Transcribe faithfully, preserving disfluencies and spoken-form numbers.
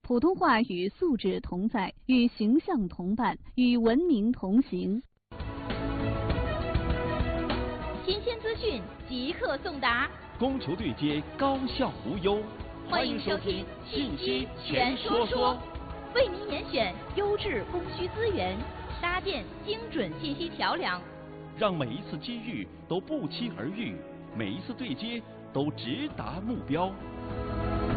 普通话与素质同在，与形象同伴，与文明同行。 新鲜资讯即刻送达， 供求对接，高效无忧。 欢迎收听《信息全说说》，为您严选优质供需资源，搭建精准信息桥梁， 让每一次机遇都不期而遇，每一次对接都直达目标。